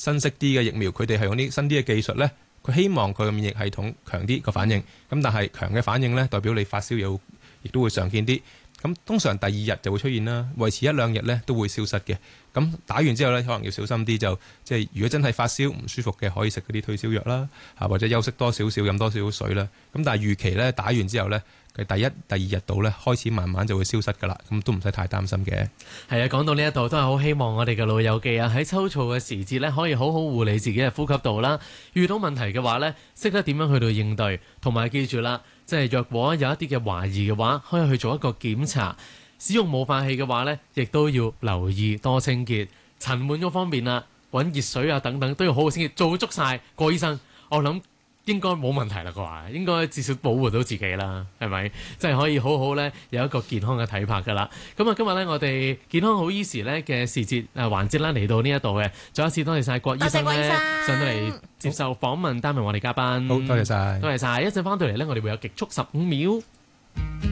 新式啲嘅疫苗，佢哋係用啲新啲嘅技術呢，佢希望佢嘅免疫系統強啲個反應。咁但係強嘅反應呢，代表你發燒亦都會常見啲。咁通常第2日就會出現啦，維持1-2日呢都會消失嘅。咁打完之後呢，可能要小心啲，即係如果真係發燒唔舒服嘅，可以食嗰啲退燒藥啦，或者休息多少少，飲多少少水啦。咁但係預期呢，打完之後呢，佢第1、第2日度呢，開始慢慢就會消失㗎啦，咁都唔使太擔心嘅。 係啊，講到呢一度都係好希望我哋嘅老友記啊，喺秋燥嘅時節呢，可以好好護理自己嘅呼吸道啦。遇到問題嘅話呢，識得點樣去到應對，同埋記住啦，即係若果有一啲嘅懷疑嘅話，可以去做一個檢查。使用霧化器嘅話呢，亦都要留意多清潔。塵蟎嗰方面啊，揾熱水啊等等都要好好清潔，做足晒個醫生，我諗應該冇問題啦啩，應該至少保護到自己啦，係咪？即係可以好好呢，有一個健康嘅體魄噶啦。咁啊，今日呢，我哋健康好醫時呢嘅時節環節啦嚟到呢一度嘅，再一次多謝晒郭醫生呢上到嚟接受訪問，擔任我哋嘉賓。 好，多謝晒， 多謝晒。一陣翻到嚟呢，我哋會有極速15秒。